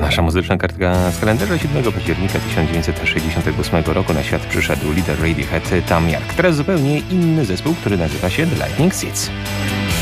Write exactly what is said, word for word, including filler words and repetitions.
Nasza muzyczna kartka z kalendarza siódmego października tysiąc dziewięćset sześćdziesiątego ósmego roku na świat przyszedł lider Radiohead Thom Yorke. Teraz zupełnie inny zespół, który nazywa się The Lightning Seeds.